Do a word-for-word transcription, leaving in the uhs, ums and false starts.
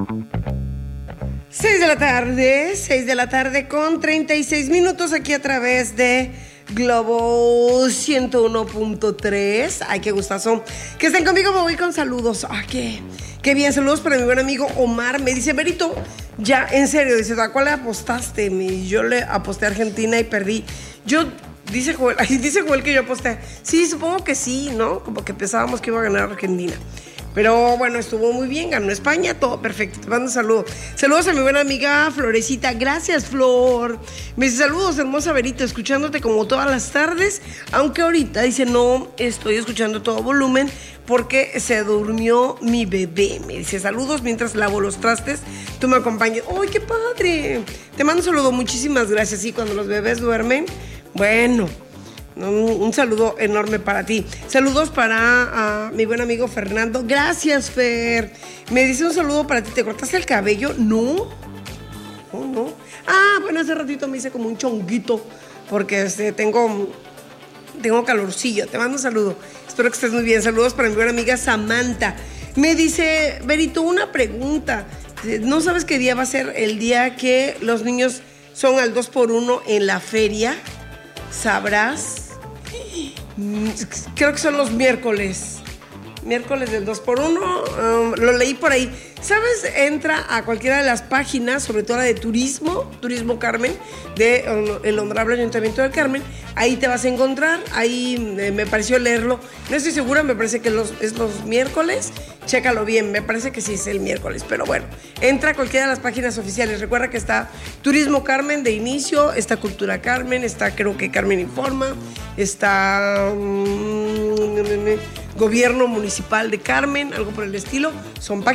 seis de la tarde, seis de la tarde con treinta y seis minutos aquí a través de Globo ciento uno punto tres. Ay, qué gustazo que estén conmigo. Me voy con saludos. Ay, qué, qué bien. Saludos para mi buen amigo Omar. Me dice, Berito, ya, en serio, dice, ¿a cuál le apostaste? Y yo le aposté a Argentina y perdí. Yo, dice Joel, ay, dice Joel que yo aposté. Sí, supongo que sí, ¿no? Como que pensábamos que iba a ganar Argentina. Pero bueno, estuvo muy bien, ganó España, todo perfecto. Te mando un saludo. Saludos a mi buena amiga Florecita. Gracias, Flor. Me dice, saludos, hermosa Berito, escuchándote como todas las tardes. Aunque ahorita dice, no, estoy escuchando todo volumen porque se durmió mi bebé. Me dice, saludos mientras lavo los trastes. Tú me acompañas. ¡Ay, qué padre! Te mando un saludo, muchísimas gracias. Sí, cuando los bebés duermen, bueno... Un, un saludo enorme para ti. Saludos para uh, mi buen amigo Fernando. Gracias, Fer. Me dice un saludo para ti. ¿Te cortaste el cabello? No. No, no. Ah, bueno, hace ratito me hice como un chonguito porque este, tengo, tengo calorcillo. Te mando un saludo. Espero que estés muy bien. Saludos para mi buena amiga Samantha. Me dice, Berito, una pregunta. ¿No sabes qué día va a ser el día que los niños son al dos por uno en la feria? ¿Sabrás? Creo que son los miércoles. Miércoles del dos por uno. Um, lo leí por ahí. ¿Sabes? Entra a cualquiera de las páginas, sobre todo la de turismo, Turismo Carmen, del de, um, Honorable Ayuntamiento del Carmen. Ahí te vas a encontrar. Ahí eh, me pareció leerlo. No estoy segura, me parece que los, es los miércoles. Chécalo bien, me parece que sí es el miércoles. Pero bueno, entra a cualquiera de las páginas oficiales. Recuerda que está Turismo Carmen de inicio, está Cultura Carmen, está creo que Carmen Informa, está um, Gobierno Municipal de Carmen, algo por el estilo. Son páginas